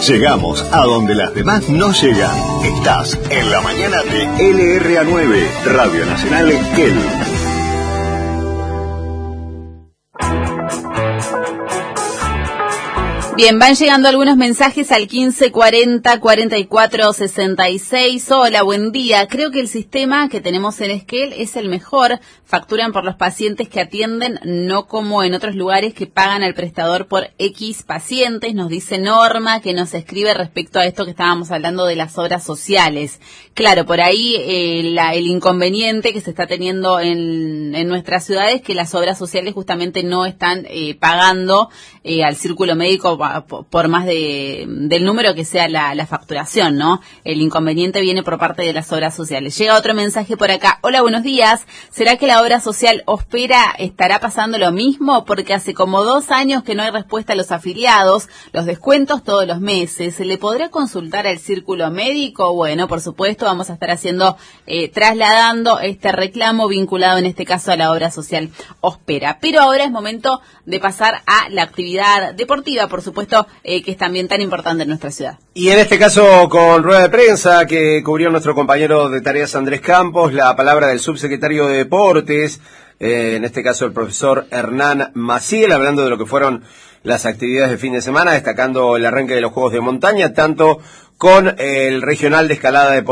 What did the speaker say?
Llegamos a donde las demás no llegan. Estás en la mañana de LRA9, Radio Nacional Esquel. Bien, van llegando algunos mensajes al 1540 44 66. Hola, buen día. Creo que el sistema que tenemos en Esquel es el mejor. Facturan por los pacientes que atienden, no como en otros lugares que pagan al prestador por X pacientes. Nos dice Norma, que nos escribe respecto a esto que estábamos hablando de las obras sociales. Claro, por ahí el inconveniente que se está teniendo en nuestras ciudades es que las obras sociales justamente no están pagando al círculo médico por más del número que sea la facturación, ¿no? El inconveniente viene por parte de las obras sociales. Llega otro mensaje por acá. Hola, buenos días. ¿Será que la obra social Hospera estará pasando lo mismo? Porque hace como 2 años que no hay respuesta a los afiliados, los descuentos todos los meses. ¿Se le podrá consultar al círculo médico? Bueno, por supuesto, vamos a estar trasladando este reclamo vinculado en este caso a la obra social Hospera. Pero ahora es momento de pasar a la actividad deportiva, por supuesto, que es también tan importante en nuestra ciudad. Y en este caso, con rueda de prensa que cubrió nuestro compañero de tareas Andrés Campos, la palabra del subsecretario de Deportes, en este caso el profesor Hernán Maciel, hablando de lo que fueron las actividades de fin de semana, destacando el arranque de los Juegos de Montaña, tanto con el regional de escalada de